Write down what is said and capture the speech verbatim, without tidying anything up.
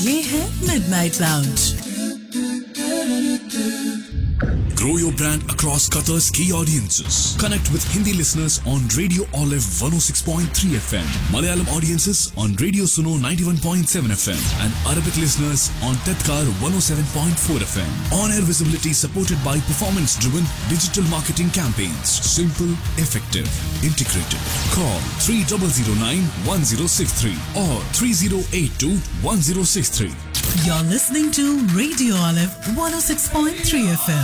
ये है Midnight Lounge. Grow your brand across Qatar's key audiences. Connect with Hindi listeners on Radio Olive one oh six point three F M, Malayalam audiences on Radio Suno ninety-one point seven F M, and Arabic listeners on Tadkar one oh seven point four F M. On-air visibility supported by performance-driven digital marketing campaigns. Simple, effective, integrated. Call three zero zero nine one zero six three or three zero eight two one zero six three. You're listening to Radio Olive one oh six point three F M.